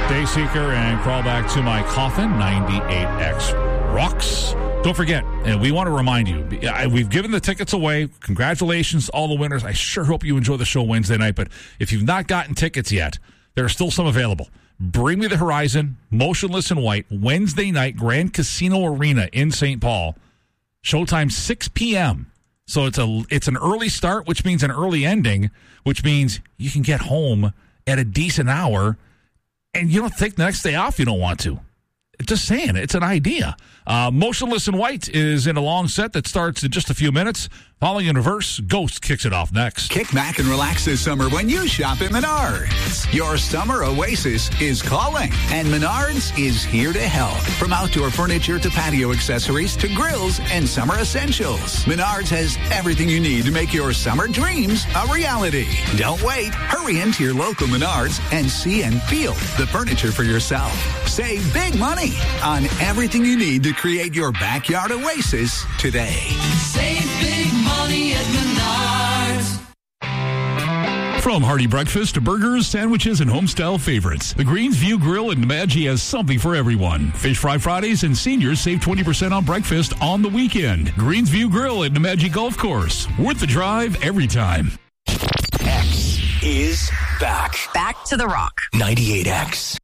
Dayseeker and Crawl Back to My Coffin, 98X rocks. Don't forget, and we want to remind you, we've given the tickets away. Congratulations to all the winners. I sure hope you enjoy the show Wednesday night, but if you've not gotten tickets yet, there are still some available. Bring Me the Horizon, Motionless in White, Wednesday night, Grand Casino Arena in St. Paul. Showtime 6 p.m. So it's an early start, which means an early ending, which means you can get home at a decent hour, and you don't take the next day off you don't want to. Just saying, it's an idea. Motionless in White is in a long set that starts in just a few minutes. Following in reverse, Ghost kicks it off next. Kick back and relax this summer when you shop at Menards. Your summer oasis is calling, and Menards is here to help. From outdoor furniture to patio accessories to grills and summer essentials, Menards has everything you need to make your summer dreams a reality. Don't wait. Hurry into your local Menards and see and feel the furniture for yourself. Save big money on everything you need to create your backyard oasis today. Save big money at Menards. From hearty breakfast to burgers, sandwiches, and homestyle favorites, the Greens View Grill in Nemadji has something for everyone. Fish Fry Fridays and seniors save 20% on breakfast on the weekend. Greens View Grill at Nemadji Golf Course. Worth the drive every time. X is back. Back to the Rock. 98X.